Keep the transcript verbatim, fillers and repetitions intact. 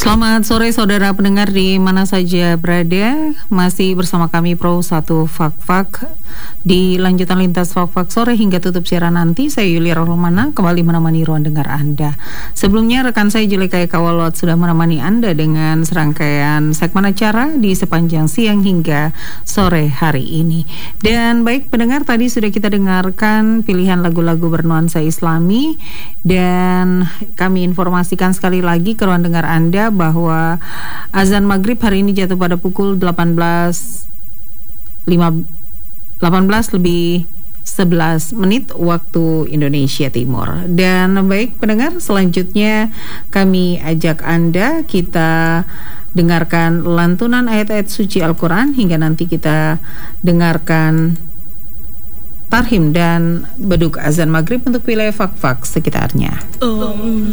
Selamat sore saudara pendengar di mana saja berada. Masih bersama kami Pro satu Fak-Fak di lanjutan lintas Fak-Fak sore hingga tutup siaran nanti. Saya Yulia Romana kembali menemani ruang dengar Anda. Sebelumnya rekan saya Julika Ekawalot sudah menemani Anda dengan serangkaian segmen acara di sepanjang siang hingga sore hari ini. Dan baik pendengar, tadi sudah kita dengarkan pilihan lagu-lagu bernuansa Islami, dan kami informasikan sekali lagi ke ruang dengar Anda bahwa azan maghrib hari ini jatuh pada pukul delapan belas lebih sebelas menit waktu Indonesia Timur. Dan baik pendengar, selanjutnya kami ajak Anda kita dengarkan lantunan ayat-ayat suci Al-Quran hingga nanti kita dengarkan tarhim dan beduk azan maghrib untuk wilayah Fak-Fak sekitarnya. Oh.